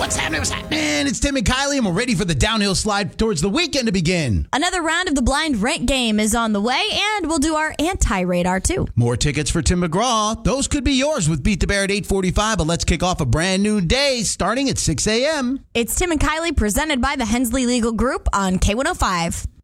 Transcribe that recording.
What's happening? It's Tim and Kylie, and we're ready for the downhill slide towards the weekend to begin. Another round of the blind rent game is on the way, and we'll do our anti-radar, too. More tickets for Tim McGraw. Those could be yours with Beat the Bear at 8:45, but let's kick off a brand new day starting at 6 a.m. It's Tim and Kylie presented by the Hensley Legal Group on K105.